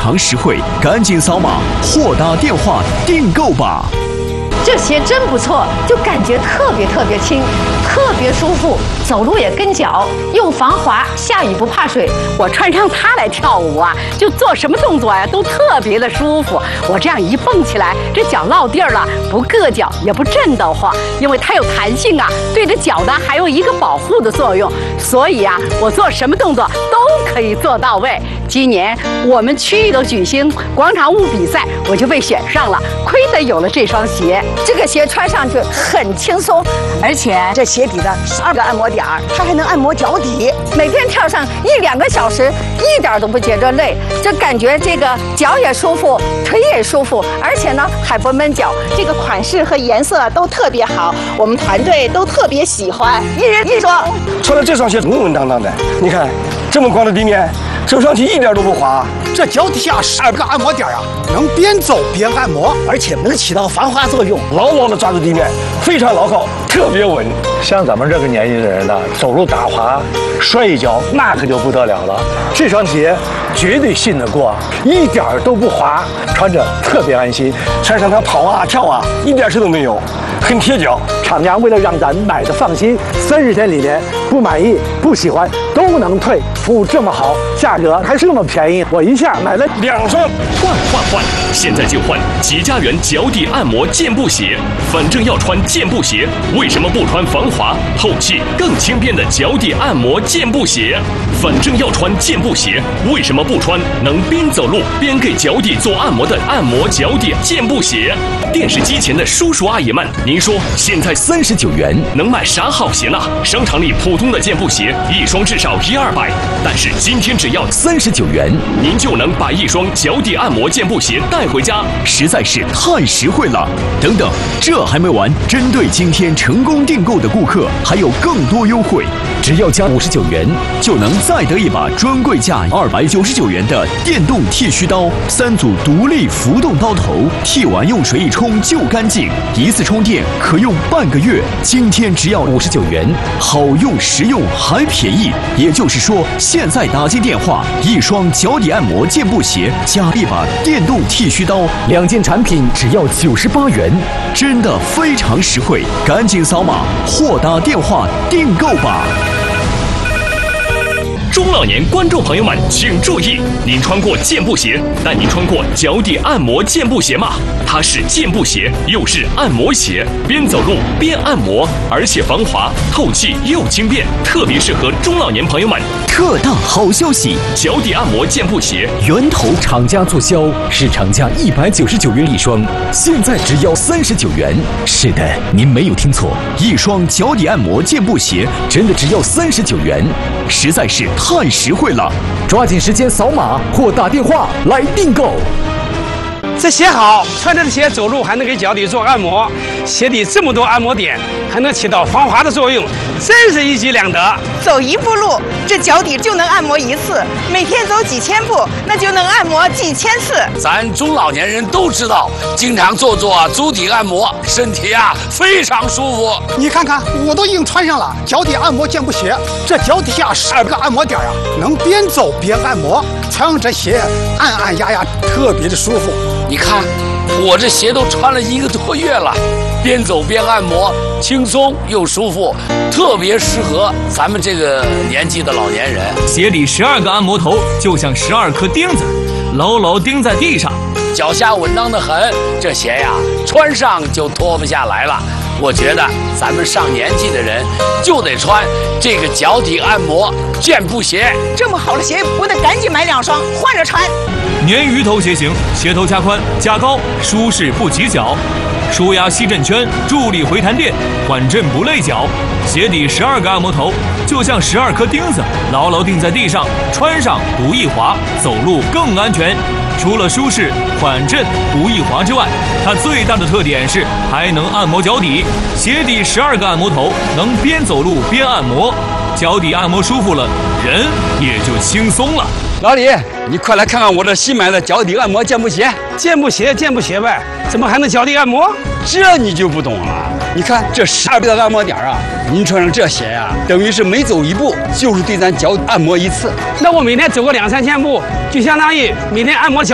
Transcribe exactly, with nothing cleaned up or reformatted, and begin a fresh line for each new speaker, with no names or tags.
常实惠，赶紧扫码或打电话订购吧。
这鞋真不错，就感觉特别特别轻，特别舒服，走路也跟脚，又防滑，下雨不怕水。
我穿上它来跳舞啊，就做什么动作呀、啊、都特别的舒服。我这样一蹦起来，这脚落地儿了，不硌脚也不震得慌，因为它有弹性啊，对着脚呢还有一个保护的作用。所以啊，我做什么动作都可以做到位。今年我们区域都举行广场舞比赛，我就被选上了，亏得有了这双鞋。
这个鞋穿上去很轻松，
而且这鞋底的十二个按摩点儿，它还能按摩脚底。
每天跳上一两个小时，一点都不觉着累，这感觉这个脚也舒服，腿也舒服，而且呢还不闷脚。
这个款式和颜色都特别好，我们团队都特别喜欢。一人一双，
穿了这双鞋稳稳当当的，你看这么光的地面，走上去一点都不滑。
这脚底下十二个按摩点啊，能边走边按摩，而且能起到防滑作用，
牢牢的抓住地面，非常牢靠，特别稳。
像咱们这个年纪的人呢，走路打滑、摔一跤，那可就不得了了。这双鞋绝对信得过，一点都不滑，穿着特别安心。
穿上它跑啊跳啊，一点事都没有，很贴脚。
厂家为了让咱买的放心，三十天里面不满意、不喜欢都能退，服务这么好，价格还是那么便宜，我一下买了两双。
换换换！现在就换吉家园脚底按摩健步鞋。反正要穿健步鞋，为什么不穿防滑、透气、更轻便的脚底按摩健步鞋？反正要穿健步鞋，为什么不穿能边走路边给脚底做按摩的按摩脚底健步鞋？电视机前的叔叔阿姨们，您说现在三十九元能买啥好鞋呢？商场里普通的健步鞋一双至少一二百，但是今天只要三十九元，您就能把一双脚底按摩健步鞋带回家，
实在是太实惠了。等等，这还没完，针对今天成功订购的顾客，还有更多优惠，只要加五十九元，就能再得一把专柜价二百九十九元的电动剃须刀，三组独立浮动刀头，剃完用水一冲就干净，一次充电可用半个月。今天只要五十九元，好用实用还便宜。也就是说，现在打进电话，一双脚底按摩健步鞋加一把电动剃须刀，两件产品只要九十八元，真的非常实惠，赶紧扫码或打电话订购吧。
中老年观众朋友们请注意，您穿过健步鞋，但您穿过脚底按摩健步鞋吗？它是健步鞋，又是按摩鞋，边走路边按摩，而且防滑、透气又轻便，特别适合中老年朋友们。
特大好消息！
脚底按摩健步鞋
源头厂家促销，市场价一百九十九元一双，现在只要三十九元。是的，您没有听错，一双脚底按摩健步鞋真的只要三十九元，实在是太实惠了！抓紧时间扫码或打电话来订购。
这鞋好，穿着鞋走路还能给脚底做按摩，鞋底这么多按摩点，还能起到防滑的作用，真是一举两得。
走一步路，这脚底就能按摩一次；每天走几千步，那就能按摩几千次。
咱中老年人都知道，经常做做足底按摩，身体啊非常舒服。
你看看，我都已经穿上了脚底按摩健步鞋，这脚底下十二个按摩点啊，能边走边按摩，穿上这鞋按按压压，特别的舒服。
你看，我这鞋都穿了一个多月了，边走边按摩，轻松又舒服，特别适合咱们这个年纪的老年人。
鞋底十二个按摩头，就像十二颗钉子，牢牢钉在地上，
脚下稳当的很。这鞋呀，穿上就脱不下来了。我觉得咱们上年纪的人就得穿这个脚底按摩健步鞋。
这么好的鞋，我得赶紧买两双换着穿。
鲶鱼头鞋型，鞋头加宽加高，舒适不挤脚，舒压吸震圈，助力回弹垫，缓震不累脚。鞋底十二个按摩头，就像十二颗钉子，牢牢钉在地上，穿上不易滑，走路更安全。除了舒适、缓震、不易滑之外，它最大的特点是还能按摩脚底。鞋底十二个按摩头，能边走路边按摩，脚底按摩舒服了，人也就轻松了。
老李，你快来看看我这新买的脚底按摩健步鞋。健步鞋，健步鞋呗，怎么还能脚底按摩？
这你就不懂了。你看这十二个按摩点啊，您穿上这鞋呀、啊，等于是每走一步就是对咱脚按摩一次。
那我每天走个两三千步，就相当于每天按摩脚。